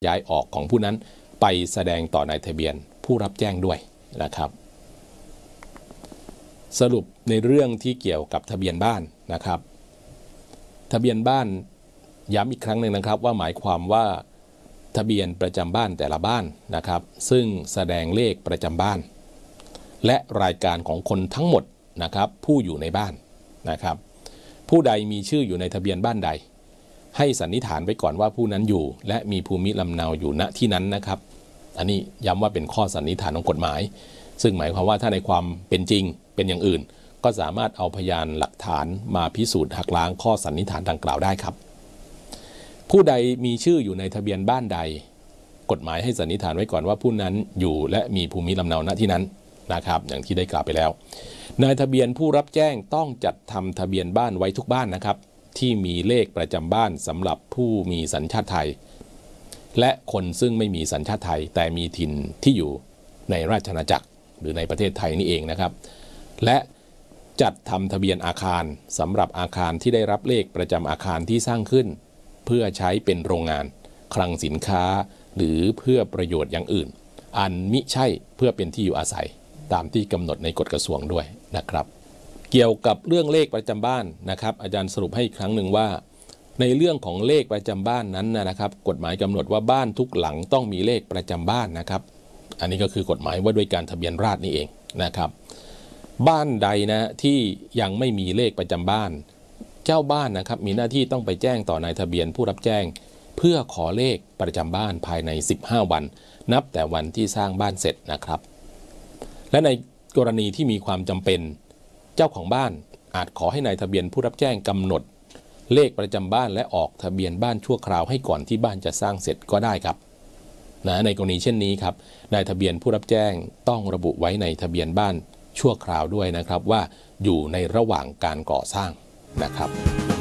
ย้ายออกของผู้นั้นไปแสดงต่อนายทะเบียนผู้รับแจ้งด้วยนะครับสรุปในเรื่องที่เกี่ยวกับทะเบียนบ้านนะครับทะเบียนบ้านย้ำอีกครั้งหนึ่งนะครับว่าหมายความว่าทะเบียนประจำบ้านแต่ละบ้านนะครับซึ่งแสดงเลขประจำบ้านและรายการของคนทั้งหมดนะครับผู้อยู่ในบ้านนะครับผู้ใดมีชื่ออยู่ในทะเบียนบ้านใดให้สันนิษฐานไว้ก่อนว่าผู้นั้นอยู่และมีภูมิลำเนาอยู่ณที่นั้นนะครับอันนี้ย้ำว่าเป็นข้อสันนิษฐานของกฎหมายซึ่งหมายความว่าถ้าในความเป็นจริงเป็นอย่างอื่นก็สามารถเอาพยานหลักฐานมาพิสูจน์หักล้างข้อสันนิษฐานดังกล่าวได้ครับผู้ใดมีชื่ออยู่ในทะเบียนบ้านใดกฎหมายให้สันนิษฐานไว้ก่อนว่าผู้นั้นอยู่และมีภูมิลำเนาณที่นั้นนะครับอย่างที่ได้กล่าวไปแล้วนายทะเบียนผู้รับแจ้งต้องจัดทำทะเบียนบ้านไว้ทุกบ้านนะครับที่มีเลขประจำบ้านสำหรับผู้มีสัญชาติไทยและคนซึ่งไม่มีสัญชาติไทยแต่มีถิ่นที่อยู่ในราชอาณาจักรหรือในประเทศไทยนี่เองนะครับและจัดทำทะเบียนอาคารสำหรับอาคารที่ได้รับเลขประจำอาคารที่สร้างขึ้นเพื่อใช้เป็นโรงงานคลังสินค้าหรือเพื่อประโยชน์อย่างอื่นอันมิใช่เพื่อเป็นที่อยู่อาศัยตามที่กำหนดในกฎกระทรวงด้วยนะครับเกี่ยวกับเรื่องเลขประจำบ้านนะครับอาจารย์สรุปให้อีกครั้งหนึ่งว่าในเรื่องของเลขประจำบ้านนั้นนะครับกฎหมายกำหนดว่าบ้านทุกหลังต้องมีเลขประจำบ้านนะครับอันนี้ก็คือกฎหมายว่าด้วยการทะเบียนราษฎร์นี่เองนะครับบ้านใดนะที่ยังไม่มีเลขประจำบ้านเจ้าบ้านนะครับมีหน้าที่ต้องไปแจ้งต่อนายทะเบียนผู้รับแจ้งเพื่อขอเลขประจำบ้านภายใน15วันนับแต่วันที่สร้างบ้านเสร็จนะครับและในกรณีที่มีความจำเป็นเจ้าของบ้านอาจขอให้นายทะเบียนผู้รับแจ้งกำหนดเลขประจำบ้านและออกทะเบียนบ้านชั่วคราวให้ก่อนที่บ้านจะสร้างเสร็จก็ได้ครับในกรณีเช่นนี้ครับนายทะเบียนผู้รับแจ้งต้องระบุไว้ในทะเบียนบ้านชั่วคราวด้วยนะครับว่าอยู่ในระหว่างการก่อสร้างนะครับ